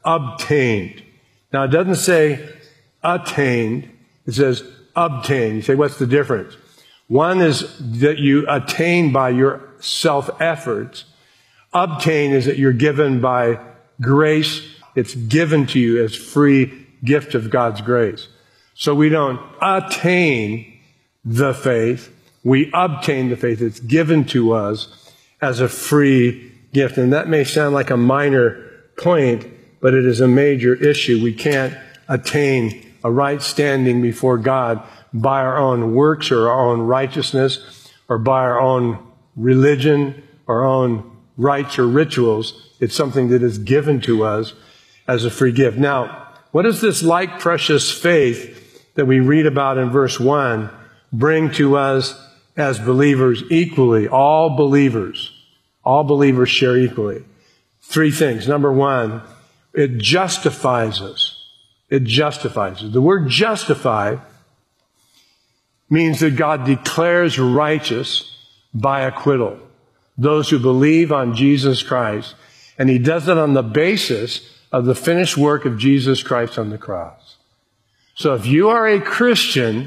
obtained. Now, it doesn't say attained. It says obtained. You say, what's the difference? One is that you attain by your self-efforts. Obtain is that you're given by grace. It's given to you as free gift of God's grace. So we don't attain the faith. We obtain the faith. It's given to us as a free gift. And that may sound like a minor point, but it is a major issue. We can't attain a right standing before God by our own works or our own righteousness or by our own religion, our own rites or rituals. It's something that is given to us as a free gift. Now, what does this like precious faith that we read about in verse 1 bring to us as believers equally? All believers share equally. Three things. Number one, it justifies us. It justifies us. The word justify means that God declares righteous by acquittal those who believe on Jesus Christ. And He does it on the basis of the finished work of Jesus Christ on the cross. So if you are a Christian,